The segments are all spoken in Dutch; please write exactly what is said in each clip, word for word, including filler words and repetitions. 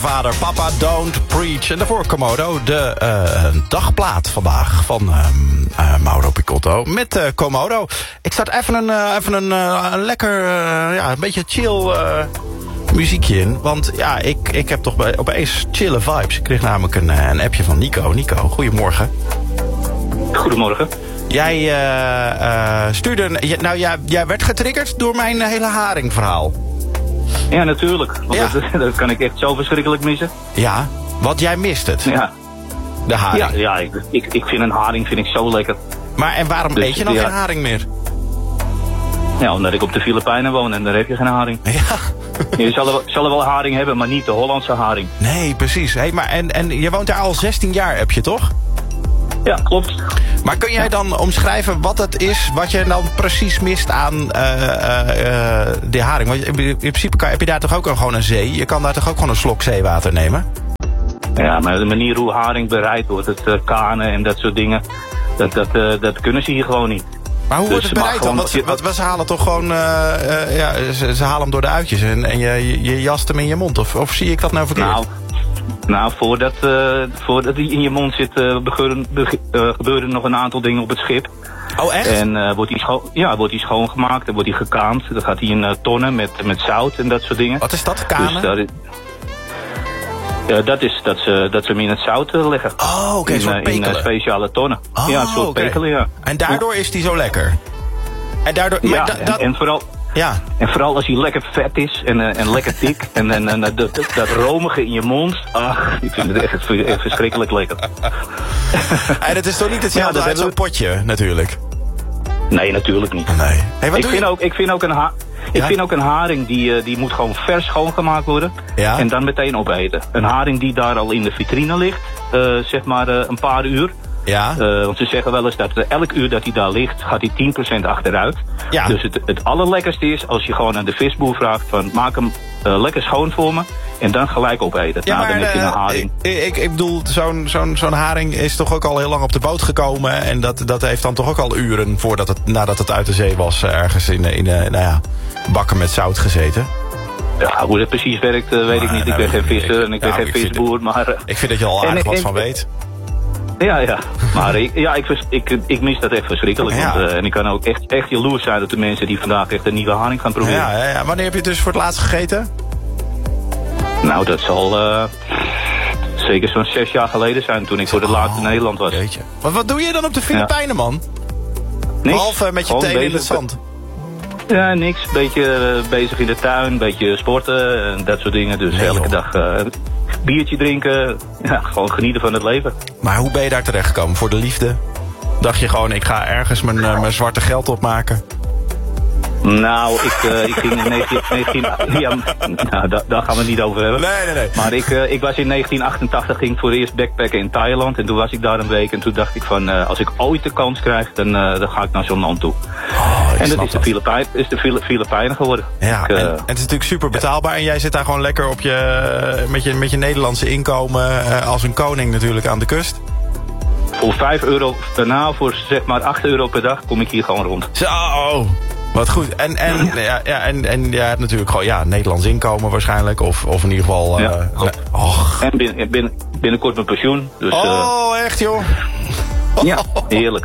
Vader, papa, don't preach. En daarvoor Komodo, de uh, dagplaat vandaag van uh, uh, Mauro Picotto met uh, Komodo. Ik start even een, uh, even een, uh, een lekker, uh, ja, een beetje chill uh, muziekje in. Want ja, ik, ik heb toch bij, opeens chille vibes. Ik kreeg namelijk een, een appje van Nico. Nico, goedemorgen. Goedemorgen. Jij uh, uh, stuurde, een, nou jij, jij werd getriggerd door mijn hele haringverhaal. Ja, natuurlijk. Want Ja. Dat, dat kan ik echt zo verschrikkelijk missen. Ja, want jij mist het. Ja, De haring. ja, ja ik, ik, ik vind een haring vind ik zo lekker. Maar en waarom Dus, eet je dan ja. geen haring meer? Ja, omdat ik op de Filipijnen woon en daar heb je geen haring. Ja. Je zal er, wel- zal er wel haring hebben, maar niet de Hollandse haring. Nee, precies. Hey, maar en, en je woont daar al zestien jaar, heb je toch? Ja, klopt. Maar kun jij dan omschrijven wat het is wat je dan precies mist aan uh, uh, uh, die haring? Want in, in principe kan, heb je daar toch ook een, gewoon een zee? Je kan daar toch ook gewoon een slok zeewater nemen? Ja, maar de manier hoe haring bereid wordt, het uh, kanen en dat soort dingen, dat, dat, uh, dat kunnen ze hier gewoon niet. Maar hoe wordt Dus het ze mag bereid dan? gewoon- Wat, wat, ze halen toch gewoon, uh, uh, ja, ze, ze halen hem door de uitjes en, en je, je, je jast hem in je mond. Of, of zie ik dat nou verkeerd? Nou, nou voordat, uh, voordat die in je mond zit, uh, gebeuren, bege- uh, gebeuren nog een aantal dingen op het schip. Oh, echt? En uh, wordt die scho- ja, wordt die schoongemaakt, dan wordt die gekaamd. Dan gaat hij in uh, tonnen met, met zout en dat soort dingen. Wat is dat, kanen? Dus daar is- ja, dat is dat ze, dat ze hem in het zout uh, leggen. Oh, oké, een in, soort uh, in uh, pekelen. speciale tonnen. Oh, ja, een soort oké. pekelen, ja. En daardoor is die zo lekker? En daardoor... maar Ja, da- en, dat, en, vooral, ja. en vooral als hij lekker vet is en, uh, en lekker dik. en en, en uh, dat, dat, dat romige in je mond. Ach, ik vind het echt, echt verschrikkelijk lekker. En het is toch niet Ja, hetzelfde dat uit zo'n hebben potje, natuurlijk? Nee, natuurlijk niet. Nee. Hey, wat Ik doe vind, je? ook, ik vind ook een ha- Ik Ja? vind ook een haring die, uh, die moet gewoon vers schoongemaakt worden. Ja? En dan meteen opeten. Een haring die daar al in de vitrine ligt, uh, zeg maar uh, een paar uur. Ja? Uh, want ze zeggen wel eens dat uh, elk uur dat hij daar ligt, gaat hij tien procent achteruit. Ja. Dus het, het allerlekkerste is als je gewoon aan de visboer vraagt van maak hem uh, lekker schoon voor me. En dan gelijk opeten. Ja, nou, dan heb je eh, een haring. Ik, ik, ik bedoel, zo'n zo'n zo'n haring is toch ook al heel lang op de boot gekomen. En dat, dat heeft dan toch ook al uren voordat het, nadat het uit de zee was, eh, ergens in, in uh, nou ja, bakken met zout gezeten. Ja, hoe dat precies werkt, uh, weet Maar, ik niet. nou, Ik ben geen ik- visser en ik ben nou, geen ik vind visboer. Maar, uh, Ik vind dat je al En- aardig wat en- van weet. Ja, ja. Maar ik, ja, ik, vers- ik, ik mis dat echt verschrikkelijk. Ja. Want, uh, en ik kan ook echt, echt jaloers zijn op de mensen die vandaag echt een nieuwe haring gaan proberen. Ja, ja, ja. Wanneer heb je het dus voor het laatst gegeten? Nou, dat zal uh, zeker zo'n zes jaar geleden zijn toen ik voor het laatst in Nederland was. Jeetje. Wat, wat doe je dan op de Filipijnen, man? Niks. Behalve met je Gewoon tenen in het bezig- zand. Ja, niks. Beetje uh, bezig in de tuin, beetje sporten en dat soort dingen. Dus Nee, elke joh. dag uh, biertje drinken. Ja, gewoon genieten van het leven. Maar hoe ben je daar terechtgekomen? Voor de liefde? Dacht je gewoon, ik ga ergens mijn, uh, mijn zwarte geld opmaken? Nou, ik, uh, ik ging in negentien... negentien ja, nou, da- daar gaan we het niet over hebben. Nee, nee, nee. Maar ik, uh, ik was in negentien achtentachtig, ging ik voor het eerst backpacken in Thailand. En toen was ik daar een week. En toen dacht ik van, uh, als ik ooit de kans krijg, dan, uh, dan ga ik naar zo'n land toe. Oh, ik en dat snap is de, Filipijn, is de Fili- Filipijnen geworden. Ja, Ik, uh, en, en het is natuurlijk super betaalbaar. En jij zit daar gewoon lekker op je, met, je, met je Nederlandse inkomen uh, als een koning natuurlijk aan de kust. voor vijf euro per na, voor zeg maar acht euro per dag, kom ik hier gewoon rond. Zo, wat goed. En, en, ja, ja, en, en jij hebt natuurlijk gewoon ja, Nederlands inkomen waarschijnlijk. Of, of in ieder geval... Uh, Ja, klopt. nee. Och. En binnen, binnen, binnenkort mijn pensioen. Dus, uh, Oh, echt joh. ja, heerlijk.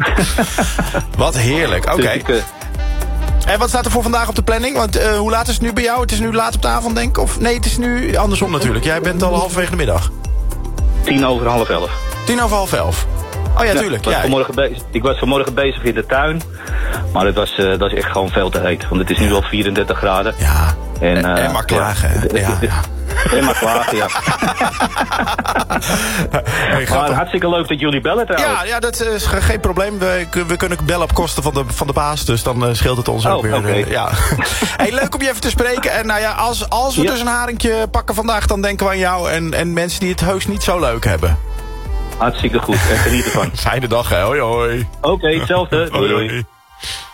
Wat heerlijk, oké. Dus ik, uh, En wat staat er voor vandaag op de planning? Want uh, hoe laat is het nu bij jou? Het is nu laat op de avond, denk ik? Of nee, het is nu andersom natuurlijk. Jij bent al halverwege de middag. tien over half elf. Tien over half elf. Oh ja, tuurlijk. Ik was, Ja. vanmorgen bezig, ik was vanmorgen bezig in de tuin. Maar het was, uh, dat is echt gewoon veel te heet. Want het is nu al vierendertig graden. Ja. En, En, uh, en maar klagen. hè? ja, Ja, ja. En maar klagen, ja. Hey, Maar grappig. hartstikke leuk dat jullie bellen trouwens. Ja, ja, dat is ge- geen probleem. We, we kunnen bellen op kosten van de, van de baas. Dus dan uh, scheelt het ons ook Oh, weer. oké. uh, ja. Hey, leuk om je even te spreken. En nou ja, als, als we Ja. dus een haringje pakken vandaag, dan denken we aan jou. En, en mensen die het heus niet zo leuk hebben. Hartstikke goed. En geniet ervan. Fijne dag, hè. Hoi, hoi. Oké, hetzelfde. Doei, doei.